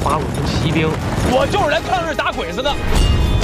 八路军骑兵。 我就是来抗日打鬼子的。